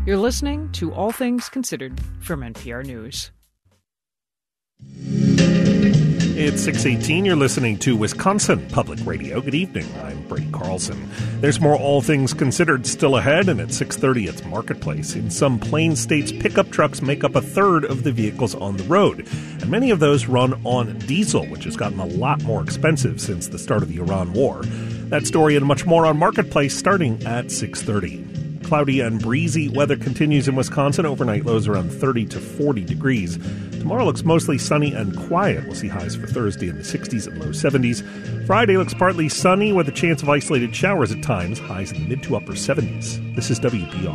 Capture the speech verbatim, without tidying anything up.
You're listening to All Things Considered from N P R News. It's six eighteen. You're listening to Wisconsin Public Radio. Good evening. I'm Brady Carlson. There's more All Things Considered still ahead, and at six thirty, it's Marketplace. In some Plain states, pickup trucks make up a third of the vehicles on the road, and many of those run on diesel, which has gotten a lot more expensive since the start of the Iran war. That story and much more on Marketplace starting at six thirty. Cloudy and breezy weather continues in Wisconsin. Overnight lows around thirty to forty degrees. Tomorrow looks mostly sunny and quiet. We'll see highs for Thursday in the sixties and low seventies. Friday looks partly sunny with a chance of isolated showers at times. Highs in the mid to upper seventies. This is W P R.